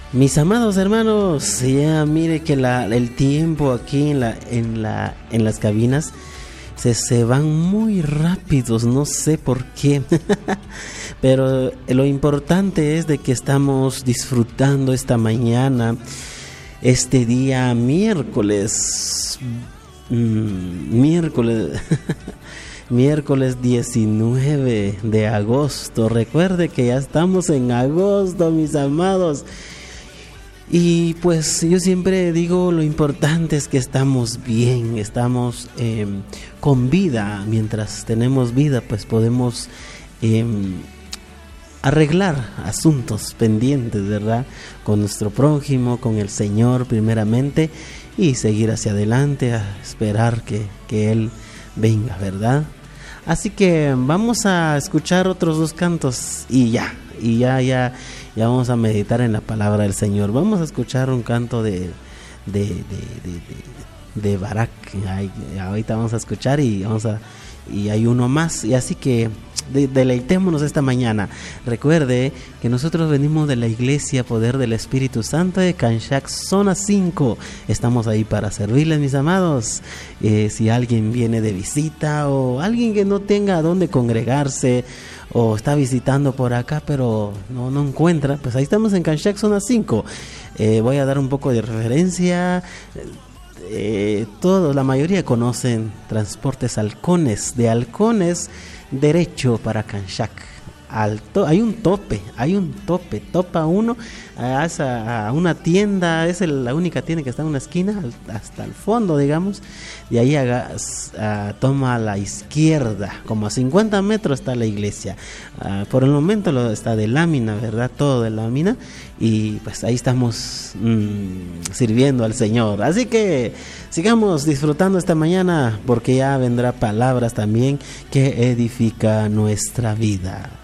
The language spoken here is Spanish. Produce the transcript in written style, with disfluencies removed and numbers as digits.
Mis amados hermanos, ya mire que el tiempo aquí en las cabinas se van muy rápidos, no sé por qué. Pero lo importante es de que estamos disfrutando esta mañana, este día miércoles, miércoles 19 de agosto. Recuerde que ya estamos en agosto, mis amados. Y pues yo siempre digo, lo importante es que estamos bien, estamos con vida. Mientras tenemos vida, pues podemos arreglar asuntos pendientes, ¿verdad? Con nuestro prójimo, con el Señor primeramente, y seguir hacia adelante a esperar que Él venga, ¿verdad? Así que vamos a escuchar otros dos cantos y ya vamos a meditar en la palabra del Señor. Vamos a escuchar un canto de Barak. Ahorita vamos a escuchar y hay uno más, y así que deleitémonos esta mañana. Recuerde que nosotros venimos de la iglesia Poder del Espíritu Santo de Canchac, zona 5. Estamos ahí para servirles, mis amados. Si alguien viene de visita o alguien que no tenga a dónde congregarse o está visitando por acá pero no encuentra, pues ahí estamos en Canchac, zona 5. Voy a dar un poco de referencia. La mayoría conocen Transportes Halcones. De Halcones derecho para Canchac. Hay un tope, topa uno a una tienda, es la única tienda que está en una esquina, hasta el fondo, digamos. De ahí toma a la izquierda, como a 50 metros está la iglesia. Por el momento está de lámina, ¿verdad? Todo de lámina. Y pues ahí estamos sirviendo al Señor. Así que sigamos disfrutando esta mañana, porque ya vendrá palabras también que edifica nuestra vida.